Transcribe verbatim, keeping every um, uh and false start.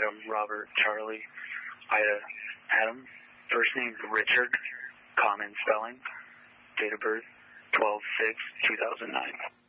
Adam, Robert, Charlie, Ida, Adam. First name Richard, common spelling. Date of birth twelve six two thousand nine.